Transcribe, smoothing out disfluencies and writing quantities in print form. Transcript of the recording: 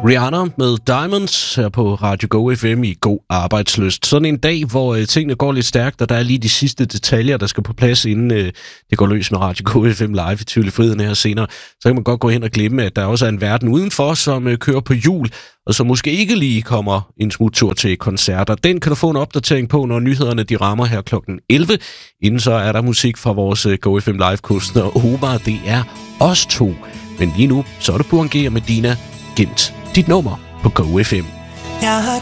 Rihanna med Diamonds her på Radio Go FM i God Arbejdslyst. Sådan en dag, hvor tingene går lidt stærkt, og der er lige de sidste detaljer, der skal på plads, inden det går løs med Radio Go FM live i Tivoli Friheden her senere. Så kan man godt gå hen og glemme, at der også er en verden udenfor, som kører på hjul, og som måske ikke lige kommer en smuttur til koncerter. Den kan du få en opdatering på, når nyhederne de rammer her kl. 11. Inden så er der musik fra vores Go FM live-kunstner Omar. Det er os to. Men lige nu, så er det Burhan G og Medina. Gemt dit nummer på Go FM. Jeg har